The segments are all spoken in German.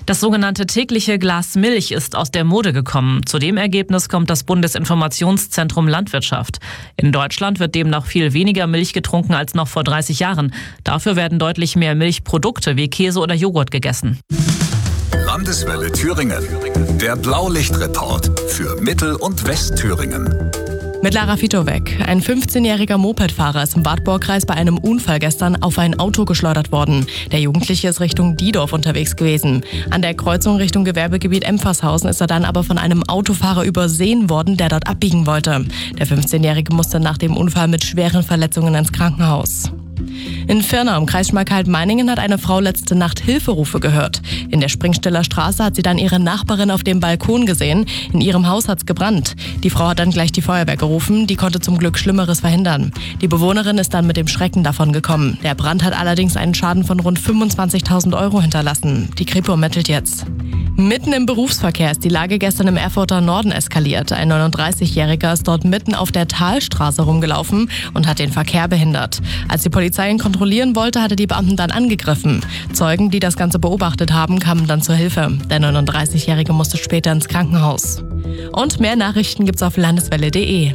Das sogenannte tägliche Glas Milch ist aus der Mode gekommen. Zu dem Ergebnis kommt das Bundesinformationszentrum Landwirtschaft. In Deutschland wird demnach viel weniger Milch getrunken als noch vor 30 Jahren. Dafür werden deutlich mehr Milchprodukte wie Käse oder Joghurt gegessen. Landeswelle Thüringen. Der Blaulichtreport für Mittel- und Westthüringen. Mit Lara Fitowek. Ein 15-jähriger Mopedfahrer ist im Wartburgkreis bei einem Unfall gestern auf ein Auto geschleudert worden. Der Jugendliche ist Richtung Diedorf unterwegs gewesen. An der Kreuzung Richtung Gewerbegebiet Empfershausen ist er dann aber von einem Autofahrer übersehen worden, der dort abbiegen wollte. Der 15-Jährige musste nach dem Unfall mit schweren Verletzungen ins Krankenhaus. In Virna im Kreis Schmalkalden-Meiningen hat eine Frau letzte Nacht Hilferufe gehört. In der Springstiller Straße hat sie dann ihre Nachbarin auf dem Balkon gesehen. In ihrem Haus hat's gebrannt. Die Frau hat dann gleich die Feuerwehr gerufen. Die konnte zum Glück Schlimmeres verhindern. Die Bewohnerin ist dann mit dem Schrecken davon gekommen. Der Brand hat allerdings einen Schaden von rund 25.000 € hinterlassen. Die Kripo ermittelt jetzt. Mitten im Berufsverkehr ist die Lage gestern im Erfurter Norden eskaliert. Ein 39-Jähriger ist dort mitten auf der Talstraße rumgelaufen und hat den Verkehr behindert. Als die Polizei ihn kontrollieren wollte, hatte die Beamten dann angegriffen. Zeugen, die das Ganze beobachtet haben, kamen dann zur Hilfe. Der 39-Jährige musste später ins Krankenhaus. Und mehr Nachrichten gibt's auf landeswelle.de.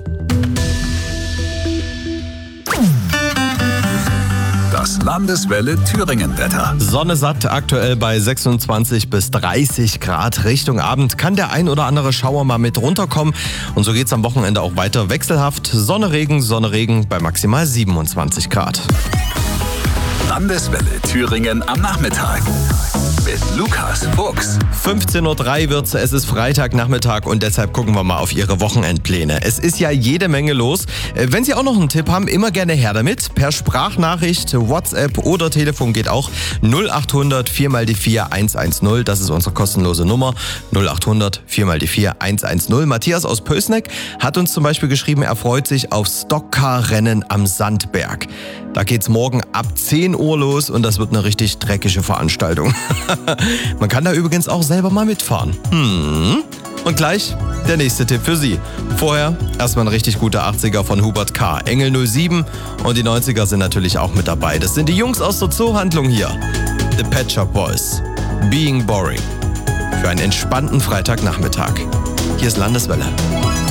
Das Landeswelle Thüringen-Wetter. Sonne satt, aktuell bei 26 bis 30 Grad. Richtung Abend kann der ein oder andere Schauer mal mit runterkommen. Und so geht's am Wochenende auch weiter wechselhaft. Sonne, Regen bei maximal 27 Grad. Landeswelle Thüringen am Nachmittag. Mit Lukas Fuchs. 15:03 Uhr wird's, es ist Freitagnachmittag und deshalb gucken wir mal auf Ihre Wochenendpläne. Es ist ja jede Menge los. Wenn Sie auch noch einen Tipp haben, immer gerne her damit. Per Sprachnachricht, WhatsApp oder Telefon geht auch. 0800 4x4 110, das ist unsere kostenlose Nummer. 0800 4x4 110. Matthias aus Pößneck hat uns zum Beispiel geschrieben, er freut sich auf Stockcar-Rennen am Sandberg. Da geht's morgen ab 10 Uhr los und das wird eine richtig dreckige Veranstaltung. Man kann da übrigens auch selber mal mitfahren. Und gleich der nächste Tipp für Sie. Vorher erstmal ein richtig guter 80er von Hubert K. Engel 07 und die 90er sind natürlich auch mit dabei. Das sind die Jungs aus der Zoohandlung hier. The Pet Shop Boys. Being Boring. Für einen entspannten Freitagnachmittag. Hier ist Landeswelle.